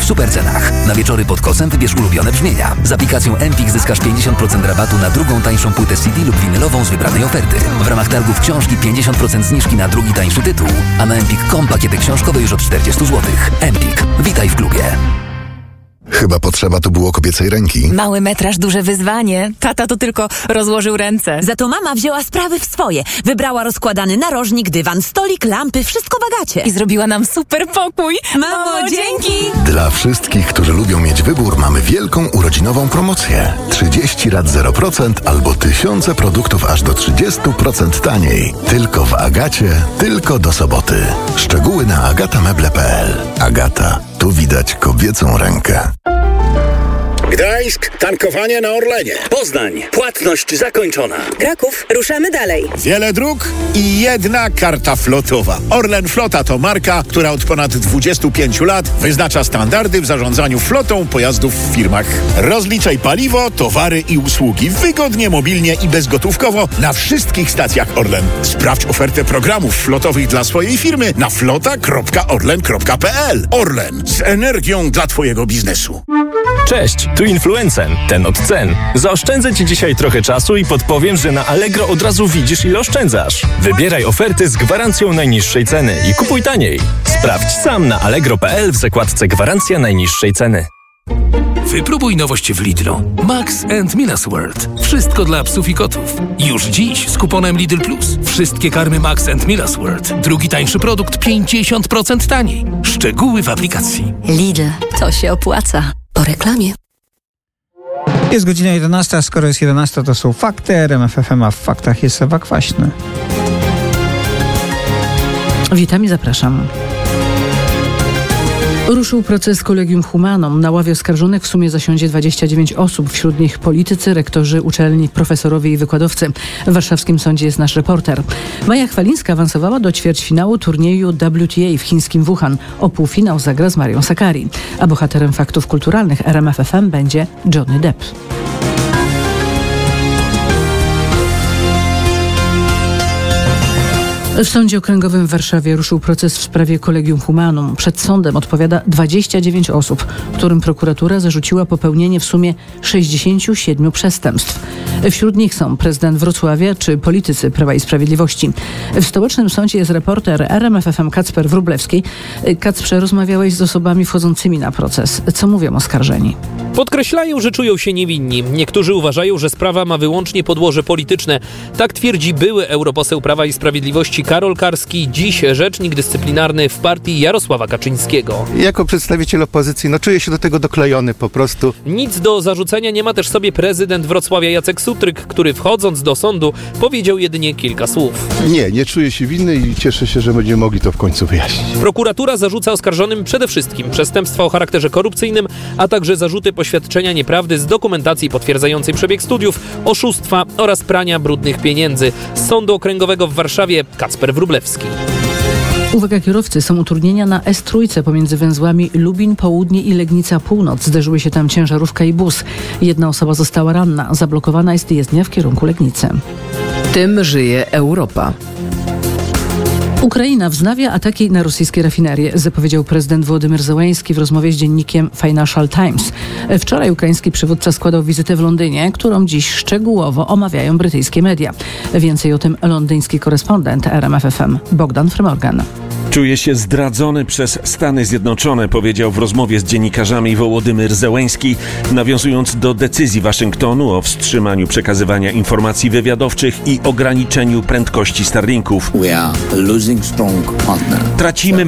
w supercenach. Na wieczory pod kosem wybierz ulubione brzmienia. Z aplikacją Empik zyskasz 50% rabatu na drugą tańszą płytę CD lub winylową z wybranej oferty. W ramach targów książki 50% zniżki na drugi tańszy tytuł, a na Empik.com pakiety książkowe już od 40 zł. Empik. Witaj w klubie. Chyba potrzeba tu było kobiecej ręki. Mały metraż, duże wyzwanie. Tata to tylko rozłożył ręce. Za to mama wzięła sprawy w swoje. Wybrała rozkładany narożnik, dywan, stolik, lampy, wszystko w Agacie. I zrobiła nam super pokój. Mamo, dzięki! Dla wszystkich, którzy lubią mieć wybór, mamy wielką urodzinową promocję. 30 lat 0% albo tysiące produktów aż do 30% taniej. Tylko w Agacie, tylko do soboty. Szczegóły na agatameble.pl. Agata. Tu widać kobiecą rękę. Gdańsk, tankowanie na Orlenie. Poznań, płatność zakończona. Kraków, ruszamy dalej. Wiele dróg i jedna karta flotowa. Orlen Flota to marka, która od ponad 25 lat wyznacza standardy w zarządzaniu flotą pojazdów w firmach. Rozliczaj paliwo, towary i usługi wygodnie, mobilnie i bezgotówkowo na wszystkich stacjach Orlen. Sprawdź ofertę programów flotowych dla swojej firmy na flota.orlen.pl. Orlen, z energią dla twojego biznesu. Cześć, tu Influencen, ten od cen. Zaoszczędzę Ci dzisiaj trochę czasu i podpowiem, że na Allegro od razu widzisz, ile oszczędzasz. Wybieraj oferty z gwarancją najniższej ceny i kupuj taniej. Sprawdź sam na allegro.pl w zakładce gwarancja najniższej ceny. Wypróbuj nowość w Lidlu. Max & Milas World. Wszystko dla psów i kotów. Już dziś z kuponem Lidl Plus. Wszystkie karmy Max & Milas World. Drugi tańszy produkt 50% taniej. Szczegóły w aplikacji. Lidl, to się opłaca. Po reklamie. Jest godzina 11, a skoro jest 11, to są fakty. RMF FM, a w faktach jest Ewa Kwaśny. Witam i zapraszam. Ruszył proces Collegium Humanum. Na ławie oskarżonych w sumie zasiądzie 29 osób, wśród nich politycy, rektorzy uczelni, profesorowie i wykładowcy. W warszawskim sądzie jest nasz reporter. Maja Chwalińska awansowała do ćwierćfinału turnieju WTA w chińskim Wuhan. O półfinał zagra z Marią Sakkari. A bohaterem faktów kulturalnych RMF FM będzie Johnny Depp. W Sądzie Okręgowym w Warszawie ruszył proces w sprawie Collegium Humanum. Przed sądem odpowiada 29 osób, którym prokuratura zarzuciła popełnienie w sumie 67 przestępstw. Wśród nich są prezydent Wrocławia czy politycy Prawa i Sprawiedliwości. W stołecznym sądzie jest reporter RMF FM Kacper Wróblewski. Kacprze, rozmawiałeś z osobami wchodzącymi na proces. Co mówią oskarżeni? Podkreślają, że czują się niewinni. Niektórzy uważają, że sprawa ma wyłącznie podłoże polityczne. Tak twierdzi były europoseł Prawa i Sprawiedliwości Karol Karski, dziś rzecznik dyscyplinarny w partii Jarosława Kaczyńskiego. Jako przedstawiciel opozycji, czuję się do tego doklejony po prostu. Nic do zarzucenia nie ma też sobie prezydent Wrocławia Jacek Sutryk, który wchodząc do sądu powiedział jedynie kilka słów. Nie czuję się winny i cieszę się, że będziemy mogli to w końcu wyjaśnić. Prokuratura zarzuca oskarżonym przede wszystkim przestępstwa o charakterze korupcyjnym, a także zarzuty poświadczenia nieprawdy z dokumentacji potwierdzającej przebieg studiów, oszustwa oraz prania brudnych pieniędzy. Z Sądu Okręgowego w Warszawie Kacper Wróblewski. Uwaga, kierowcy, są utrudnienia na S3 pomiędzy węzłami Lubin Południe i Legnica Północ. Zderzyły się tam ciężarówka i bus. Jedna osoba została ranna. Zablokowana jest jezdnia w kierunku Legnicy. Tym żyje Europa. Ukraina wznawia ataki na rosyjskie rafinerie, zapowiedział prezydent Wołodymyr Zełenski w rozmowie z dziennikiem Financial Times. Wczoraj ukraiński przywódca składał wizytę w Londynie, którą dziś szczegółowo omawiają brytyjskie media. Więcej o tym londyński korespondent RMF FM Bogdan Frymorgan. Czuje się zdradzony przez Stany Zjednoczone, powiedział w rozmowie z dziennikarzami Wołodymyr Zełenski, nawiązując do decyzji Waszyngtonu o wstrzymaniu przekazywania informacji wywiadowczych i ograniczeniu prędkości Starlinków. Tracimy